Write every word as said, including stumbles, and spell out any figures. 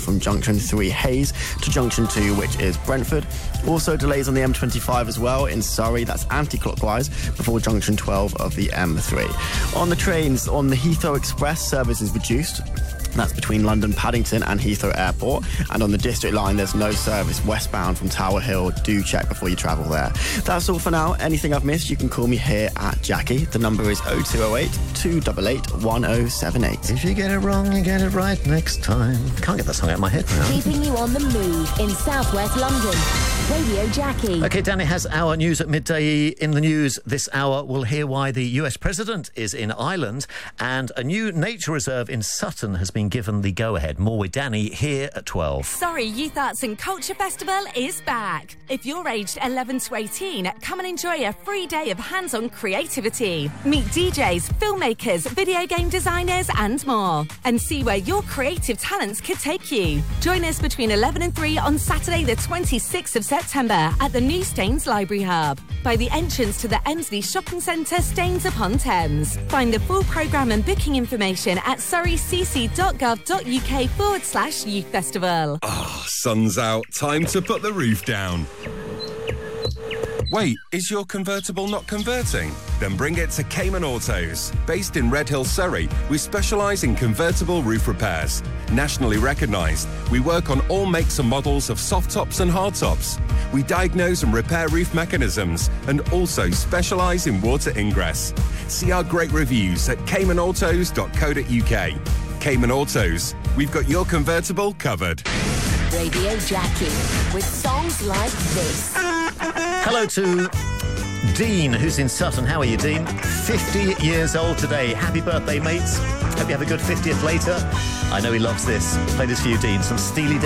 from junction three Hayes to junction two, which is Brentford. Also delays on the M twenty-five as well in Surrey, that's anti-clockwise, before junction twelve of the M three. On the trains, on the Heathrow Express, service is reduced. That's between London Paddington and Heathrow Airport. And on the District Line, there's no service westbound from Tower Hill. Do check before you travel there. That's all for now. Anything I've missed, you can call me here at Jackie. The number is oh two oh eight, two eight eight, one oh seven eight. If you get it wrong, you get it right next time. Can't get that song out of my head now. Keeping you on the move in southwest London. Radio Jackie. OK, Danny has our news at midday. In the news this hour, we'll hear why the U S president is in Ireland, and a new nature reserve in Sutton has been given the go-ahead. More with Danny here at twelve. Surrey Youth Arts and Culture Festival is back. If you're aged eleven to eighteen, come and enjoy a free day of hands-on creativity. Meet D Js, filmmakers, video game designers and more, and see where your creative talents could take you. Join us between eleven and three on Saturday the twenty-sixth of September at the new Staines Library Hub, by the entrance to the Emsley Shopping Centre, Staines-upon-Thames. Find the full programme and booking information at surreycc.gov.uk forward slash youth festival. Ah, sun's out. Time to put the roof down. Wait, is your convertible not converting? Then bring it to Cayman Autos. Based in Redhill, Surrey, we specialise in convertible roof repairs. Nationally recognised, we work on all makes and models of soft tops and hard tops. We diagnose and repair roof mechanisms and also specialise in water ingress. See our great reviews at cayman autos dot co dot uk. Cayman Autos, we've got your convertible covered. Radio Jackie, with songs like this. Hello to Dean, who's in Sutton. How are you, Dean? fifty years old today. Happy birthday, mates. Hope you have a good fiftieth later. I know he loves this. Play this for you, Dean. Some Steely Dan.